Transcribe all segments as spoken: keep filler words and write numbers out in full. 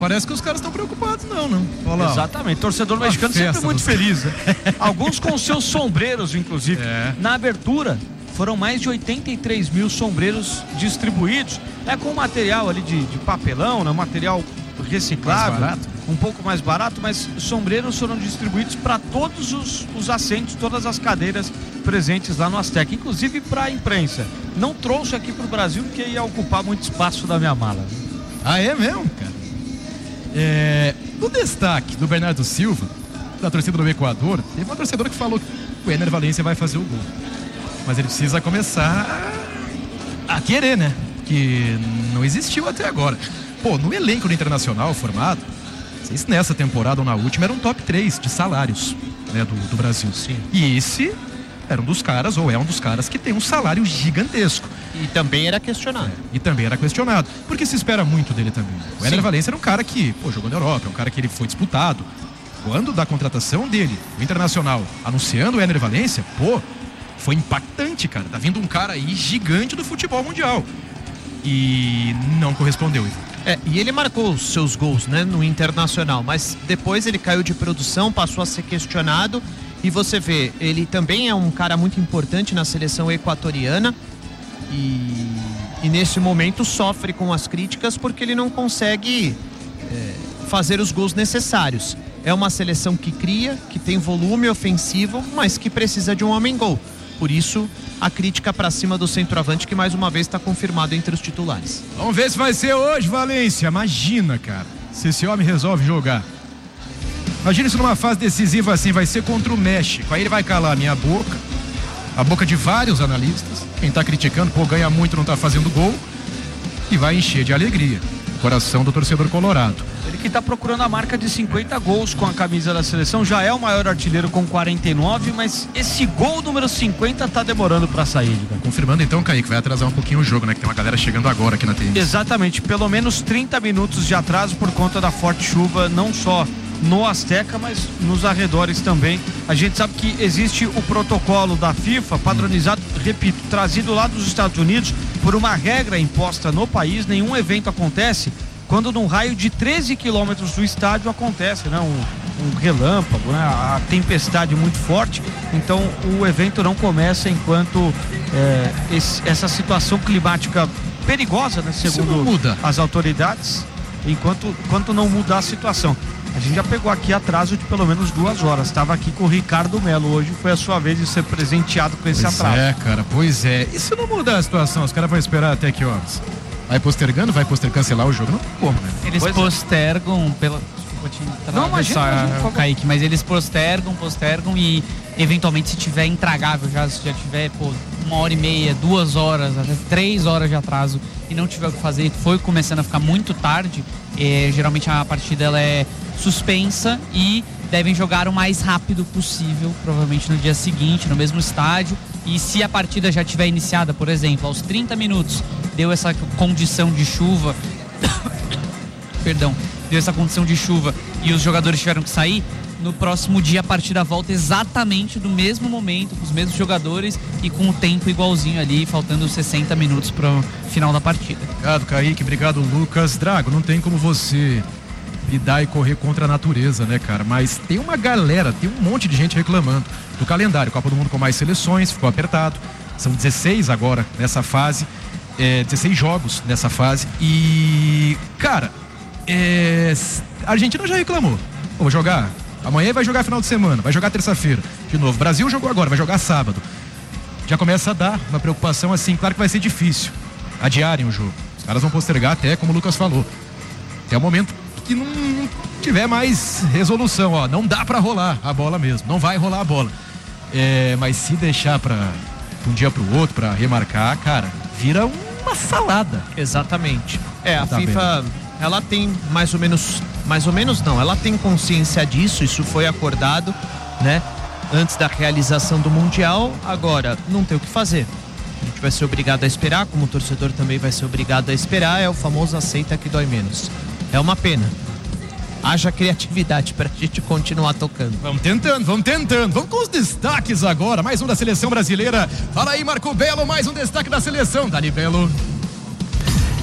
Parece que os caras estão preocupados, não, não. Olha lá. Exatamente, torcedor mexicano sempre muito feliz, né? Alguns com seus sombreros, inclusive. É. Na abertura, foram mais de oitenta e três mil sombreros distribuídos, é com material ali de, de papelão, né? Material reciclável, mais barato. Um pouco mais barato, mas sombreros foram distribuídos para todos os, os assentos, todas as cadeiras presentes lá no Azteca, inclusive para a imprensa. Não trouxe aqui para o Brasil porque ia ocupar muito espaço da minha mala. Ah, é mesmo, cara? É, no destaque do Bernardo Silva, da torcida do Equador, teve uma torcedora que falou que o Éner Valencia vai fazer o gol. Mas ele precisa começar a querer, né? Que não existiu até agora. Pô, no elenco do Internacional formado, não sei se nessa temporada ou na última, era um top três de salários, né, do, do Brasil. Sim. E esse era um dos caras, ou é um dos caras que tem um salário gigantesco. E também era questionado. É, e também era questionado, porque se espera muito dele também. O Éner Valencia era um cara que, pô, jogou na Europa, é um cara que ele foi disputado. Quando da contratação dele, o Internacional anunciando o Éner Valencia, pô, foi impactante, cara. Tá vindo um cara aí gigante do futebol mundial. E não correspondeu, Ivo. É, e ele marcou os seus gols, né, no Internacional, mas depois ele caiu de produção, passou a ser questionado. E você vê, ele também é um cara muito importante na seleção equatoriana e, e nesse momento sofre com as críticas porque ele não consegue é, fazer os gols necessários. É uma seleção que cria, que tem volume ofensivo, mas que precisa de um homem-gol. Por isso, a crítica para cima do centroavante, que mais uma vez está confirmado entre os titulares. Vamos ver se vai ser hoje, Valência. Imagina, cara, se esse homem resolve jogar. Imagina isso numa fase decisiva assim, vai ser contra o México. Aí ele vai calar a minha boca, a boca de vários analistas. Quem tá criticando, pô, ganha muito, não tá fazendo gol. E vai encher de alegria o coração do torcedor colorado. Ele que tá procurando a marca de cinquenta gols com a camisa da seleção, já é o maior artilheiro com quarenta e nove, mas esse gol número cinquenta tá demorando pra sair. Cara. Confirmando então, Kaique, vai atrasar um pouquinho o jogo, né? Que tem uma galera chegando agora aqui na T N. Exatamente, pelo menos trinta minutos de atraso por conta da forte chuva, não só no Azteca, mas nos arredores também. A gente sabe que existe o protocolo da FIFA, padronizado, repito, trazido lá dos Estados Unidos, por uma regra imposta no país. Nenhum evento acontece quando num raio de treze quilômetros do estádio acontece, né? Um, um relâmpago, né? A tempestade muito forte, então o evento não começa enquanto é, esse, essa situação climática perigosa, né? Segundo muda. as autoridades, enquanto, enquanto não mudar a situação. A gente já pegou aqui atraso de pelo menos duas horas. Estava aqui com o Ricardo Melo. Hoje foi a sua vez de ser presenteado com esse pois atraso. É, cara, pois é. E se não mudar a situação, os caras vão esperar até que horas? Vai postergando, vai postergando, cancelar o jogo? Não tem como, né? Eles Pois é. postergam pela... Desculpa te Não, imagina, atravessar, imagina, por favor. Kaique, mas eles postergam, postergam e eventualmente se tiver intragável, já, se já tiver, pô, uma hora e meia, duas horas, até três horas de atraso e não tiver o que fazer, foi começando a ficar muito tarde, é, geralmente a partida ela é suspensa e devem jogar o mais rápido possível, provavelmente no dia seguinte, no mesmo estádio. E se a partida já tiver iniciada, por exemplo, aos trinta minutos, deu essa condição de chuva, perdão, deu essa condição de chuva e os jogadores tiveram que sair, no próximo dia a partida volta exatamente do mesmo momento, com os mesmos jogadores e com o tempo igualzinho ali, faltando sessenta minutos para o final da partida. Obrigado, Kaique. Obrigado, Lucas. Drago, não tem como você lidar e correr contra a natureza, né, cara? Mas tem uma galera, tem um monte de gente reclamando do calendário. Copa do Mundo com mais seleções, ficou apertado. São dezesseis agora nessa fase, é, dezesseis jogos nessa fase. E, cara, é, a Argentina já reclamou. Pô, vou jogar amanhã, vai jogar final de semana, vai jogar terça-feira. De novo, Brasil jogou agora, vai jogar sábado. Já começa a dar uma preocupação assim, claro que vai ser difícil adiarem o jogo. Os caras vão postergar até, como o Lucas falou, até o momento que não tiver mais resolução, ó, não dá pra rolar a bola mesmo, não vai rolar a bola. É, mas se deixar pra um dia pro outro, pra remarcar, cara, vira uma salada. Exatamente. É, a Tá FIFA, bem. ela tem mais ou menos, mais ou menos não, ela tem consciência disso, isso foi acordado, né, antes da realização do Mundial. Agora, não tem o que fazer. A gente vai ser obrigado a esperar, como o torcedor também vai ser obrigado a esperar, é o famoso aceita que dói menos. É uma pena. Haja criatividade pra gente continuar tocando. Vamos tentando, vamos tentando. Vamos com os destaques agora. Mais um da seleção brasileira. Fala aí, Marco Belo, mais um destaque da seleção. Dani Belo.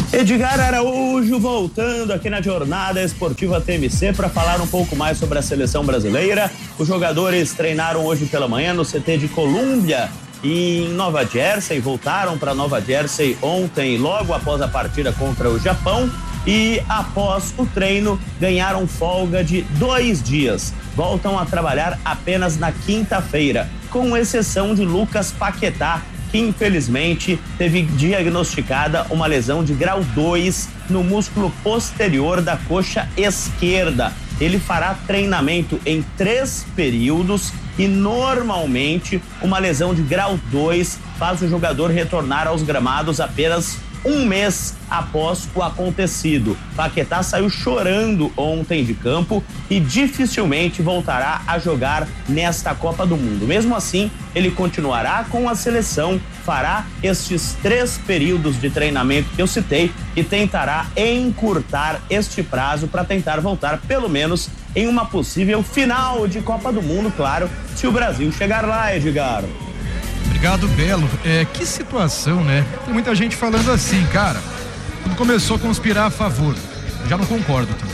Edgar Araújo voltando aqui na Jornada Esportiva T M C para falar um pouco mais sobre a seleção brasileira. Os jogadores treinaram hoje pela manhã no C T de Colômbia e em Nova Jersey, voltaram para Nova Jersey ontem, logo após a partida contra o Japão, e após o treino ganharam folga de dois dias. Voltam a trabalhar apenas na quinta-feira, com exceção de Lucas Paquetá, que infelizmente teve diagnosticada uma lesão de grau dois no músculo posterior da coxa esquerda. Ele fará treinamento em três períodos e normalmente uma lesão de grau dois faz o jogador retornar aos gramados apenas um mês após o acontecido. Paquetá saiu chorando ontem de campo e dificilmente voltará a jogar nesta Copa do Mundo. Mesmo assim, ele continuará com a seleção, fará estes três períodos de treinamento que eu citei e tentará encurtar este prazo para tentar voltar pelo menos em uma possível final de Copa do Mundo, claro, se o Brasil chegar lá, Edgar. Obrigado, Belo. É, que situação, né? Tem muita gente falando assim, cara, quando começou a conspirar a favor, eu já não concordo também.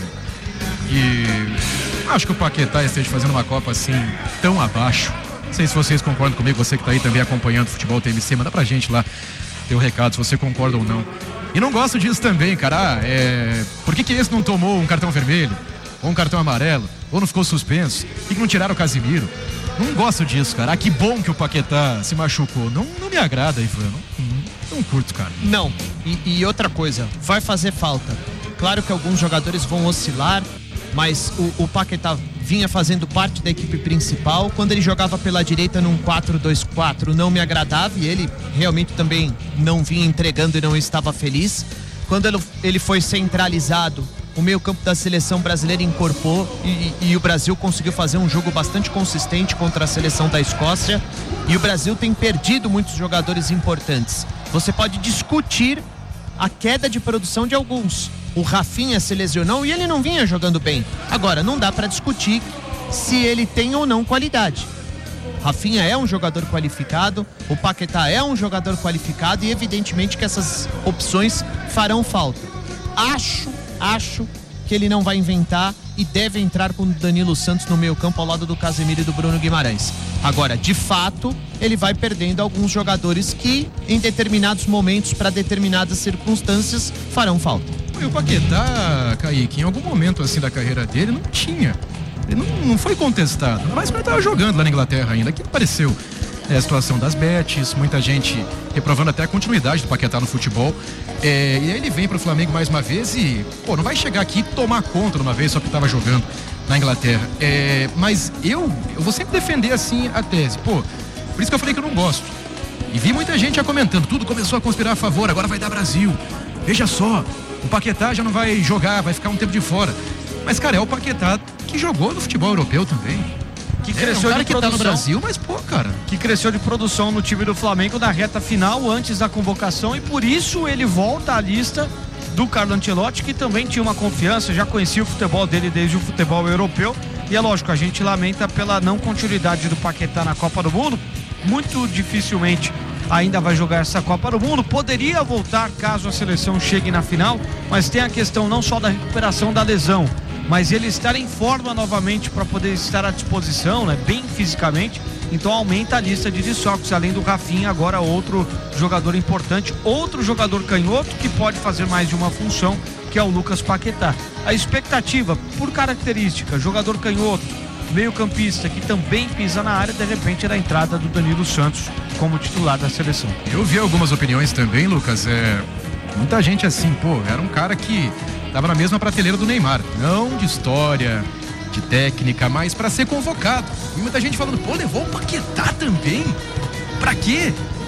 E acho que o Paquetá esteja fazendo uma Copa assim, tão abaixo. Não sei se vocês concordam comigo, você que tá aí também acompanhando o futebol T M C, manda pra gente lá teu recado, se você concorda ou não. E não gosto disso também, cara. Ah, é... Por que que esse não tomou um cartão vermelho? Ou um cartão amarelo? Ou não ficou suspenso? Por que que não tiraram o Casimiro? Não gosto disso, cara. Ah, que bom que o Paquetá se machucou. Não, não me agrada, Ivan. Não, não, não curto, cara. Não. E, e outra coisa, vai fazer falta. Claro que alguns jogadores vão oscilar, mas o, o Paquetá vinha fazendo parte da equipe principal. Quando ele jogava pela direita num quatro dois quatro, não me agradava e ele realmente também não vinha entregando e não estava feliz. Quando ele, ele foi centralizado, o meio-campo da seleção brasileira incorporou e, e o Brasil conseguiu fazer um jogo bastante consistente contra a seleção da Escócia. E o Brasil tem perdido muitos jogadores importantes. Você pode discutir a queda de produção de alguns. O Rafinha se lesionou e ele não vinha jogando bem. Agora, não dá para discutir se ele tem ou não qualidade. Rafinha é um jogador qualificado, o Paquetá é um jogador qualificado e evidentemente que essas opções farão falta. Acho Acho que ele não vai inventar e deve entrar com o Danilo Santos no meio campo ao lado do Casemiro e do Bruno Guimarães. Agora, de fato, ele vai perdendo alguns jogadores que, em determinados momentos, para determinadas circunstâncias, farão falta. E o Paquetá, Kaique, em algum momento assim da carreira dele, não tinha. Ele não, não foi contestado. Mas quando ele estava jogando lá na Inglaterra ainda, que apareceu é, a situação das bets, muita gente reprovando até a continuidade do Paquetá no futebol. É, e aí ele vem pro Flamengo mais uma vez e, pô, não vai chegar aqui e tomar conta de uma vez só porque estava jogando na Inglaterra. É, mas eu, eu vou sempre defender assim a tese. Pô, por isso que eu falei que eu não gosto. E vi muita gente já comentando, tudo começou a conspirar a favor, agora vai dar Brasil. Veja só, o Paquetá já não vai jogar, vai ficar um tempo de fora. Mas, cara, é o Paquetá que jogou no futebol europeu também. Que cresceu é, um cara de que produção, tá no Brasil, mas pô, cara. Que cresceu de produção no time do Flamengo na reta final, antes da convocação, e por isso ele volta à lista do Carlo Ancelotti, que também tinha uma confiança, já conhecia o futebol dele desde o futebol europeu. E é lógico, a gente lamenta pela não continuidade do Paquetá na Copa do Mundo. Muito dificilmente ainda vai jogar essa Copa do Mundo. Poderia voltar caso a seleção chegue na final, mas tem a questão não só da recuperação da lesão, mas ele estar em forma novamente para poder estar à disposição, né, bem fisicamente. Então aumenta a lista de desfalques, além do Rafinha, agora outro jogador importante, outro jogador canhoto que pode fazer mais de uma função, que é o Lucas Paquetá. A expectativa, por característica, jogador canhoto, meio campista, que também pisa na área, de repente era a entrada do Danilo Santos como titular da seleção. Eu vi algumas opiniões também, Lucas, é... muita gente assim, pô, era um cara que tava na mesma prateleira do Neymar, não de história, de técnica, mas para ser convocado. E muita gente falando, pô, levou o Paquetá também? Pra quê?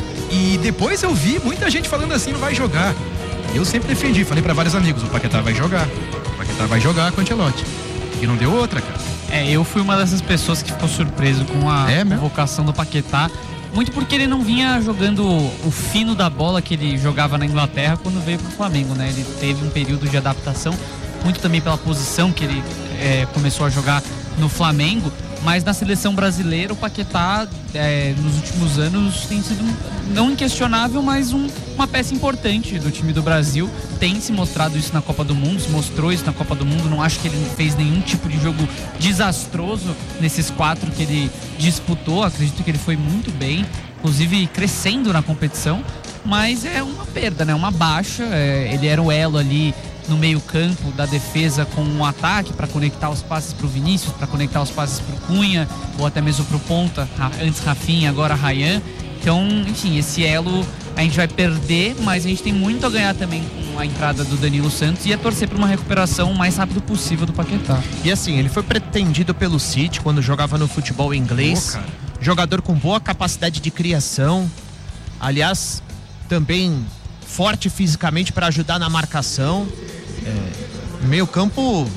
E depois eu vi muita gente falando assim, não vai jogar. Eu sempre defendi, falei para vários amigos, o Paquetá vai jogar. O Paquetá vai jogar com o Ancelotti. E não deu outra, cara. É, eu fui uma dessas pessoas que ficou surpreso com a é convocação do Paquetá. Muito porque ele não vinha jogando o fino da bola que ele jogava na Inglaterra quando veio pro Flamengo, né? Ele teve um período de adaptação, muito também pela posição que ele é, começou a jogar no Flamengo, mas na seleção brasileira o Paquetá é, nos últimos anos tem sido não inquestionável, mas um, uma peça importante do time do Brasil. Tem se mostrado isso na Copa do Mundo, se mostrou isso na Copa do Mundo. Não acho que ele fez nenhum tipo de jogo desastroso nesses quatro que ele disputou. Acredito que ele foi muito bem, inclusive crescendo na competição. Mas é uma perda, né? Uma baixa. É, ele era o elo ali no meio campo da defesa com um ataque para conectar os passes para o Vinícius, para conectar os passes para o Cunha, ou até mesmo para o ponta, antes Rafinha, agora Ryan. Então, enfim, esse elo a gente vai perder, mas a gente tem muito a ganhar também com a entrada do Danilo Santos e a torcer por uma recuperação o mais rápido possível do Paquetá. E assim, ele foi pretendido pelo City quando jogava no futebol inglês. Oh, jogador com boa capacidade de criação, aliás, também forte fisicamente para ajudar na marcação. É, meio campo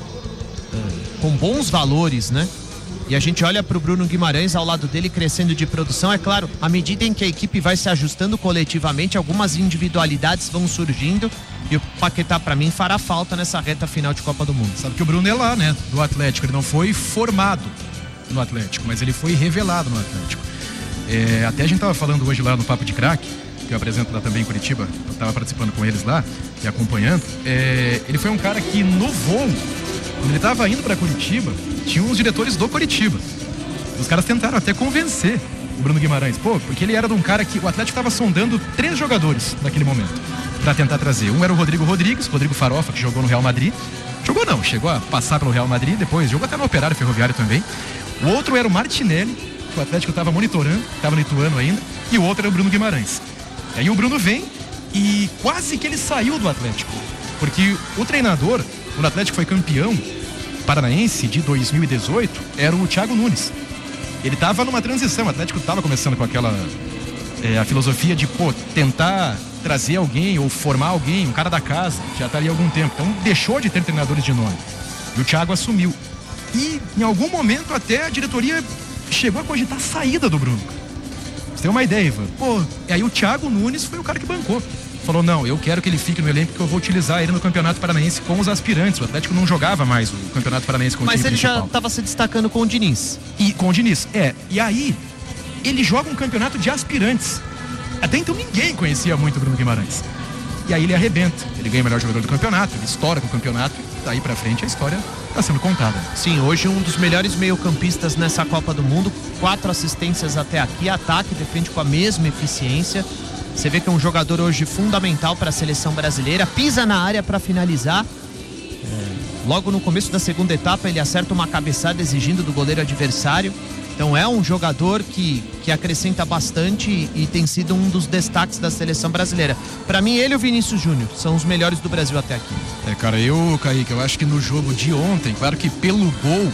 é, com bons valores, né? E a gente olha para o Bruno Guimarães ao lado dele crescendo de produção. É claro, à medida em que a equipe vai se ajustando coletivamente, algumas individualidades vão surgindo e o Paquetá, para mim, fará falta nessa reta final de Copa do Mundo. Sabe que o Bruno é lá, né? Do Atlético. Ele não foi formado no Atlético, mas ele foi revelado no Atlético. É, até a gente tava falando hoje lá no Papo de Craque, que eu apresento lá também em Curitiba, eu tava participando com eles lá e acompanhando. É, ele foi um cara que no voo, quando ele tava indo para Curitiba, tinha uns diretores do Curitiba. Os caras tentaram até convencer o Bruno Guimarães, pô, porque ele era de um cara que o Atlético estava sondando três jogadores naquele momento para tentar trazer. Um era o Rodrigo Rodrigues, Rodrigo Farofa, que jogou no Real Madrid. Jogou não, chegou a passar pelo Real Madrid, depois jogou até no Operário Ferroviário também. O outro era o Martinelli, que o Atlético estava monitorando, estava no Ituano ainda, e o outro era o Bruno Guimarães. E aí o Bruno vem e quase que ele saiu do Atlético, porque o treinador, quando o Atlético foi campeão paranaense de dois mil e dezoito, era o Thiago Nunes. Ele estava numa transição, o Atlético estava começando com aquela é, a filosofia de, pô, tentar trazer alguém ou formar alguém, um cara da casa, já está ali há algum tempo. Então deixou de ter treinadores de nome. E o Thiago assumiu. E em algum momento até a diretoria chegou a cogitar a saída do Bruno. Você tem uma ideia, Ivan? Pô, e aí o Thiago Nunes foi o cara que bancou. Falou, não, eu quero que ele fique no elenco porque eu vou utilizar ele no Campeonato Paranaense com os aspirantes. O Atlético não jogava mais o Campeonato Paranaense com o Mas time ele principal. já estava se destacando com o Diniz. E com o Diniz, é. E aí, ele joga um campeonato de aspirantes. Até então ninguém conhecia muito o Bruno Guimarães. E aí ele arrebenta. Ele ganha o melhor jogador do campeonato, ele estoura com o campeonato. E daí pra frente a história está sendo contada. Sim, hoje um dos melhores meio-campistas nessa Copa do Mundo. Quatro assistências até aqui, ataque, defende com a mesma eficiência. Você vê que é um jogador hoje fundamental para a seleção brasileira. Pisa na área para finalizar. É, logo no começo da segunda etapa ele acerta uma cabeçada exigindo do goleiro adversário. Então é um jogador que, que acrescenta bastante e, e tem sido um dos destaques da seleção brasileira. Para mim, ele e o Vinícius Júnior são os melhores do Brasil até aqui. É, cara, eu, Kaique, eu acho que no jogo de ontem, claro que pelo gol,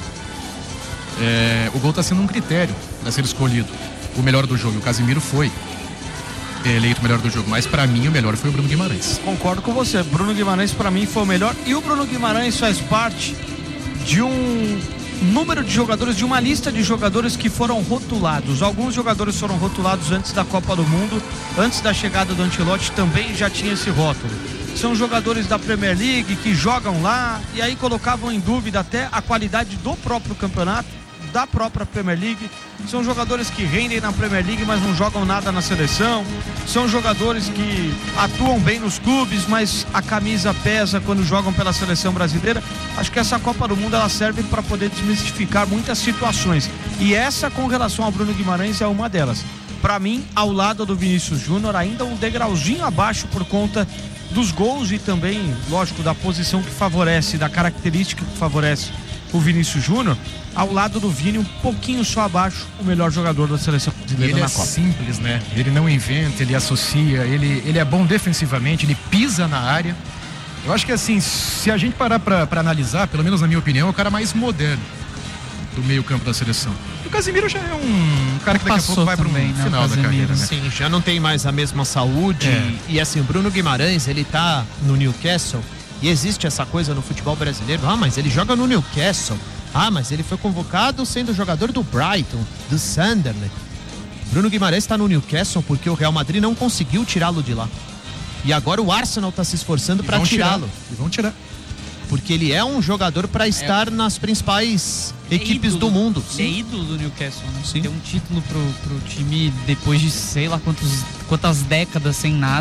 é, o gol tá sendo um critério para ser escolhido o melhor do jogo. O Casimiro foi eleito o melhor do jogo, mas pra mim o melhor foi o Bruno Guimarães. Concordo com você, Bruno Guimarães pra mim foi o melhor, e o Bruno Guimarães faz parte de um número de jogadores, de uma lista de jogadores que foram rotulados. Alguns jogadores foram rotulados antes da Copa do Mundo, antes da chegada do Ancelotti também já tinha esse rótulo. São jogadores da Premier League que jogam lá e aí colocavam em dúvida até a qualidade do próprio campeonato, da própria Premier League. São jogadores que rendem na Premier League, mas não jogam nada na seleção. São jogadores que atuam bem nos clubes, mas a camisa pesa quando jogam pela seleção brasileira. Acho que essa Copa do Mundo ela serve para poder desmistificar muitas situações. E essa, com relação ao Bruno Guimarães, é uma delas. Para mim, ao lado do Vinícius Júnior, ainda um degrauzinho abaixo por conta dos gols e também, lógico, da posição que favorece, da característica que favorece o Vinícius Júnior. Ao lado do Vini, um pouquinho só abaixo, o melhor jogador da seleção brasileira ele na é Copa. Simples, né? Ele não inventa, ele associa, ele, ele é bom defensivamente, ele pisa na área. Eu acho que assim, se a gente parar pra, pra analisar, pelo menos na minha opinião, é o cara mais moderno do meio campo da seleção. E o Casimiro já é um cara que daqui Passou a pouco vai pro também, né, final da Casemiro, carreira, né? Sim, já não tem mais a mesma saúde. É. E, e assim, o Bruno Guimarães, ele tá no Newcastle e existe essa coisa no futebol brasileiro. Ah, mas ele joga no Newcastle. Ah, mas ele foi convocado sendo jogador do Brighton, do Sunderland. Bruno Guimarães está no Newcastle porque o Real Madrid não conseguiu tirá-lo de lá. E agora o Arsenal está se esforçando para tirá-lo. E vão tirar. Porque ele é um jogador para estar é. nas principais é equipes ídolo, do mundo. É ídolo do Newcastle, né? Sim. Tem um título pro, pro time depois de sei lá quantos, quantas décadas sem nada.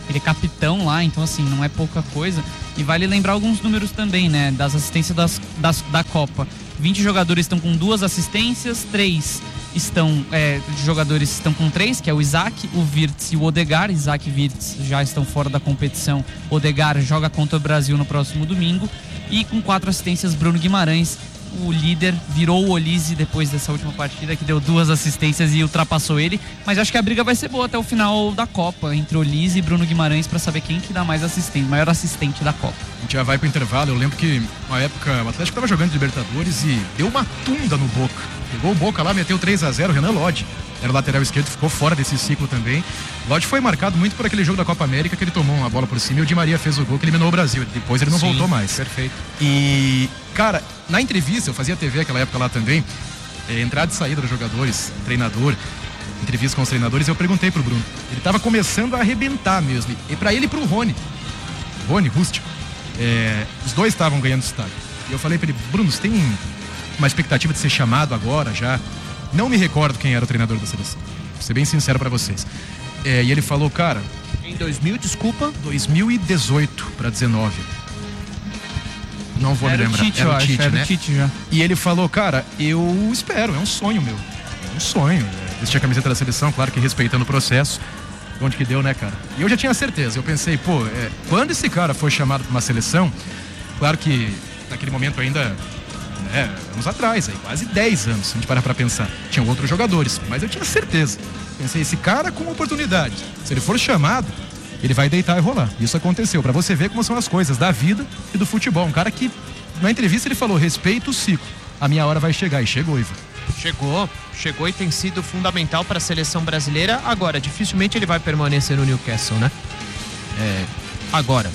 Ele é capitão lá, então assim, não é pouca coisa. E vale lembrar alguns números também, né? Das assistências das, das, da Copa. vinte jogadores estão com duas assistências, três estão, é, jogadores estão com três, que é o Isaac, o Wirtz e o Odegaard. Isaac e Wirtz já estão fora da competição. Odegaard joga contra o Brasil no próximo domingo. E com quatro assistências, Bruno Guimarães, o líder, virou o Olise depois dessa última partida, que deu duas assistências e ultrapassou ele. Mas acho que a briga vai ser boa até o final da Copa, entre Olise e Bruno Guimarães, para saber quem que dá mais assistente, maior assistente da Copa. A gente já vai pro intervalo. Eu lembro que uma época o Atlético estava jogando de Libertadores e deu uma tunda no Boca. Pegou o Boca lá, meteu três a zero, Renan Lodge era o lateral esquerdo, ficou fora desse ciclo também. Lodge foi marcado muito por aquele jogo da Copa América, que ele tomou uma bola por cima e o Di Maria fez o gol que eliminou o Brasil. Depois ele não Sim, voltou mais. Perfeito. E, cara, na entrevista, eu fazia T V naquela época lá também, é, entrada e saída dos jogadores, treinador, entrevista com os treinadores, eu perguntei pro Bruno. Ele tava começando a arrebentar mesmo. E pra ele e pro Rony. Rony, Rústico. É, os dois estavam ganhando destaque. E eu falei pra ele, Bruno, você tem uma expectativa de ser chamado agora já? Não me recordo quem era o treinador da seleção. Vou ser bem sincero pra vocês. É, e ele falou, cara... Em dois mil, desculpa? dois mil e dezoito pra dezenove. Não vou era me lembrar. O Tite, era eu o Tite, acho, era né? o Tite já. E ele falou, cara, eu espero, é um sonho meu. É um sonho. É, vestir a camiseta da seleção, claro que respeitando o processo. Onde que deu, né, cara? E eu já tinha certeza. Eu pensei, pô, é, quando esse cara for chamado pra uma seleção, claro que naquele momento ainda... É, anos atrás, aí, quase dez anos, se a gente parar pra pensar. Tinham outros jogadores, mas eu tinha certeza. Pensei, esse cara com oportunidade, se ele for chamado, ele vai deitar e rolar. Isso aconteceu, pra você ver como são as coisas da vida e do futebol. Um cara que, na entrevista, ele falou, respeita o ciclo. A minha hora vai chegar, e chegou, Ivan. Chegou, chegou e tem sido fundamental para a seleção brasileira. Agora, dificilmente ele vai permanecer no Newcastle, né? É, agora,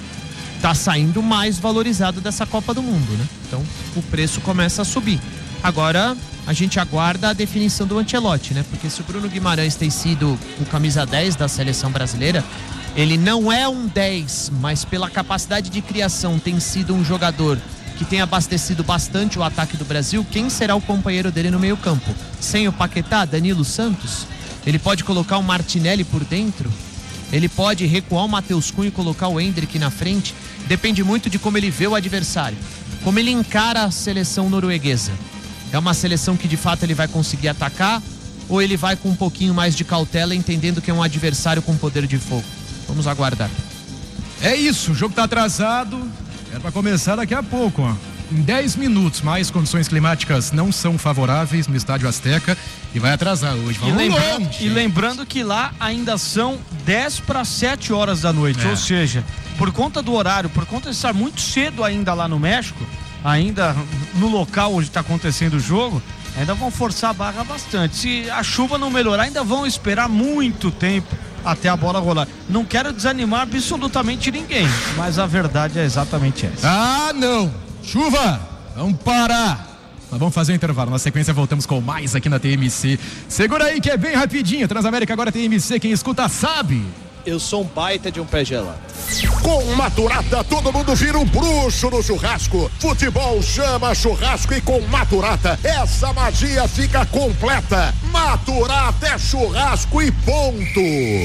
tá saindo mais valorizado dessa Copa do Mundo, né? Então, o preço começa a subir. Agora, a gente aguarda a definição do Ancelotti, né? Porque se o Bruno Guimarães tem sido o camisa dez da seleção brasileira, ele não é um dez, mas pela capacidade de criação tem sido um jogador que tem abastecido bastante o ataque do Brasil. Quem será o companheiro dele no meio campo? Sem o Paquetá, Danilo Santos? Ele pode colocar o Martinelli por dentro? Ele pode recuar o Matheus Cunha e colocar o Endrick na frente? Depende muito de como ele vê o adversário, como ele encara a seleção norueguesa. É uma seleção que de fato ele vai conseguir atacar, ou ele vai com um pouquinho mais de cautela, entendendo que é um adversário com poder de fogo? Vamos aguardar. É isso, o jogo tá atrasado, era pra começar daqui a pouco, ó. Em dez minutos, mais condições climáticas não são favoráveis no Estádio Azteca e vai atrasar hoje. E, Vamos lembra... longe. e lembrando que lá ainda são dez para sete horas da noite, É. ou seja, por conta do horário, por conta de estar muito cedo ainda lá no México, ainda no local onde está acontecendo o jogo, ainda vão forçar a barra bastante. Se a chuva não melhorar, ainda vão esperar muito tempo até a bola rolar. Não quero desanimar absolutamente ninguém, mas a verdade é exatamente essa. Ah, não! Chuva! Vamos parar! Mas vamos fazer um intervalo. Na sequência voltamos com mais aqui na T M C. Segura aí que é bem rapidinho. Transamérica agora T M C. Quem escuta sabe. Eu sou um baita de um pé gelado. Com Maturata, todo mundo vira um bruxo no churrasco. Futebol chama churrasco e com Maturata, essa magia fica completa. Maturata é churrasco e ponto.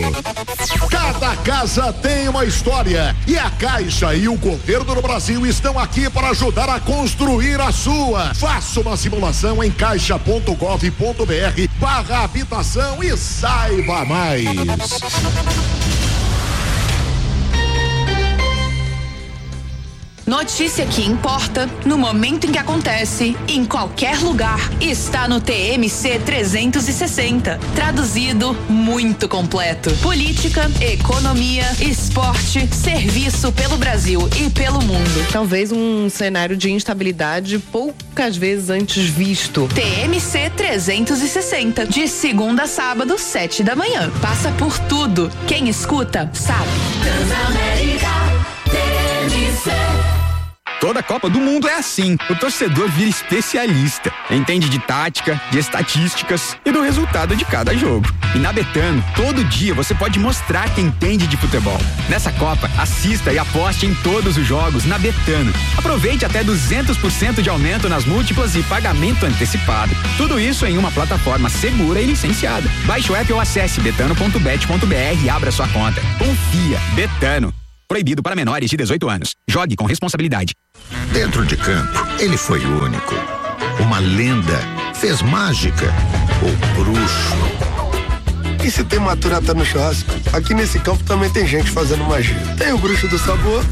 Cada casa tem uma história e a Caixa e o governo do Brasil estão aqui para ajudar a construir a sua. Faça uma simulação em caixa ponto gov ponto br barra habitação e saiba mais. Notícia que importa, no momento em que acontece, em qualquer lugar, está no T M C trezentos e sessenta. Traduzido, muito completo. Política, economia, esporte, serviço pelo Brasil e pelo mundo. Talvez um cenário de instabilidade poucas vezes antes visto. T M C trezentos e sessenta, de segunda a sábado, sete da manhã. Passa por tudo. Quem escuta, sabe. Transamérica, T M C. Toda Copa do Mundo é assim. O torcedor vira especialista. Entende de tática, de estatísticas e do resultado de cada jogo. E na Betano, todo dia você pode mostrar que entende de futebol. Nessa Copa, assista e aposte em todos os jogos na Betano. Aproveite até duzentos por cento de aumento nas múltiplas e pagamento antecipado. Tudo isso em uma plataforma segura e licenciada. Baixe o app ou acesse betano ponto bet ponto b r e abra sua conta. Confia. Betano. Proibido para menores de dezoito anos. Jogue com responsabilidade. Dentro de campo, ele foi único. Uma lenda. Fez mágica. O bruxo. E se tem Maturata no churrasco, aqui nesse campo também tem gente fazendo magia. Tem o bruxo do sabor.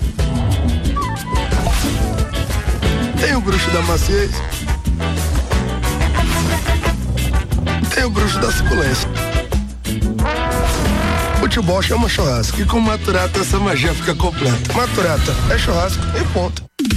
Tem o bruxo da maciez. Tem o bruxo da suculência. Futebol chama churrasco e com Maturata essa magia fica completa. Maturata é churrasco e ponto.